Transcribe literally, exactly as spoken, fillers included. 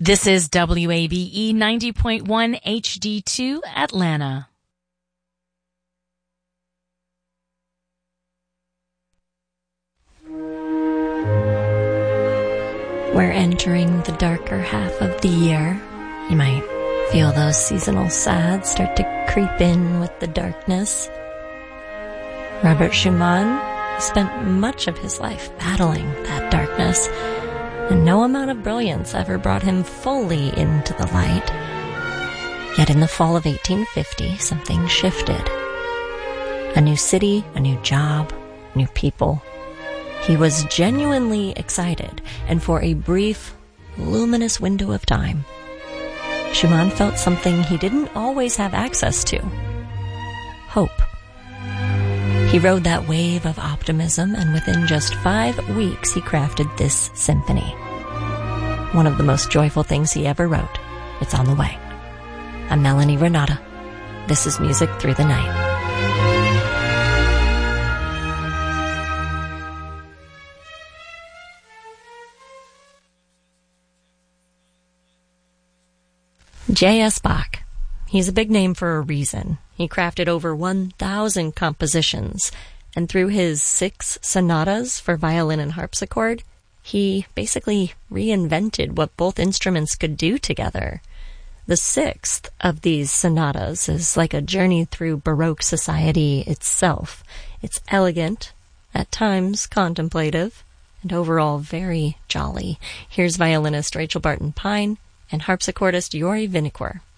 This is W A B E ninety point one H D two Atlanta. We're entering the darker half of the year. You might feel those seasonal sads start to creep in with the darkness. Robert Schumann spent much of his life battling that darkness, and no amount of brilliance ever brought him fully into the light. Yet in the fall of eighteen fifty, something shifted. A new city, a new job, new people. He was genuinely excited, and for a brief, luminous window of time, Schumann felt something he didn't always have access to. Hope. He rode that wave of optimism, and within just five weeks he crafted this symphony. One of the most joyful things he ever wrote. It's on the way. I'm Melanie Renata. This is Music Through the Night. J S. Bach. He's a big name for a reason. He crafted over one thousand compositions, and through his six sonatas for violin and harpsichord, he basically reinvented what both instruments could do together. The sixth of these sonatas is like a journey through Baroque society itself. It's elegant, at times contemplative, and overall very jolly. Here's violinist Rachel Barton Pine and harpsichordist Yuri Vinokur.